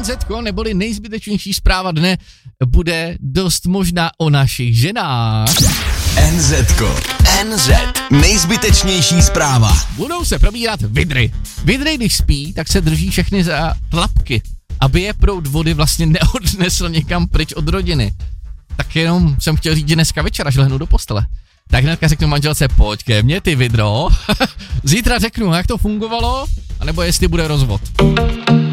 NZko, neboli nejzbytečnější zpráva dne, bude dost možná o našich ženách. NZko. NZ. Nejzbytečnější zpráva. Budou se probírat vidry. Vidry, když spí, tak se drží všechny za tlapky, aby je proud vody vlastně neodnesl někam pryč od rodiny. Tak jenom jsem chtěl říct, že dneska večer, až lehnu do postele, tak hnedka řeknu manželce, pojď ke mně ty vidro. Zítra řeknu, jak to fungovalo, anebo jestli bude rozvod.